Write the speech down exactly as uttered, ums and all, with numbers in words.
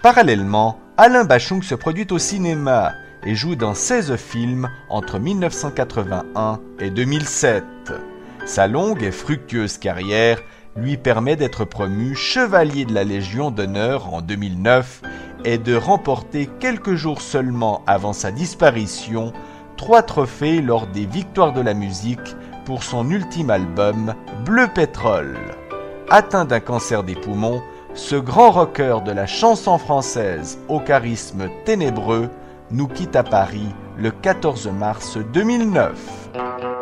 Parallèlement, Alain Bachung se produit au cinéma et joue dans seize films entre mille neuf cent quatre-vingt-un et deux mille sept. Sa longue et fructueuse carrière lui permet d'être promu chevalier de la Légion d'honneur en deux mille neuf et de remporter quelques jours seulement avant sa disparition trois trophées lors des Victoires de la musique pour son ultime album Bleu Pétrole. Atteint d'un cancer des poumons, ce grand rocker de la chanson française au charisme ténébreux nous quitte à Paris le quatorze mars deux mille neuf.